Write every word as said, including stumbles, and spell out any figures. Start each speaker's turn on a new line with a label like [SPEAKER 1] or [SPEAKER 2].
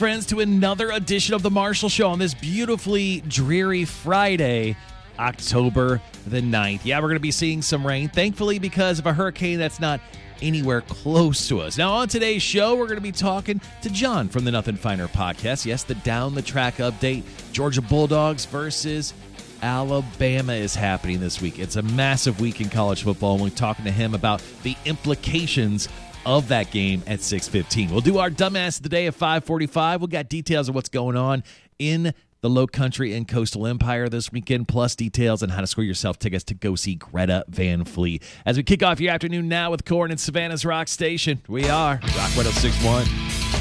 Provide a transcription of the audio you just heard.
[SPEAKER 1] friends, to another edition of The Marshall Show on this beautifully dreary Friday, October the ninth. Yeah, we're going to be seeing some rain, thankfully, because of a hurricane that's not anywhere close to us. Now, on today's show, we're going to be talking to John from the Nothing Finer podcast. Yes, the Down the Track update. Georgia Bulldogs versus Alabama is happening this week. It's a massive week in college football, and we're talking to him about the implications of that game at six fifteen. We'll do our Dumbass of the Day at five forty-five. We'll got details of what's going on in the Low Country and Coastal Empire this weekend, plus details on how to score yourself tickets to go see Greta Van Fleet. As we kick off your afternoon now with Corn and Savannah's Rock Station, we are Rock one oh six point one.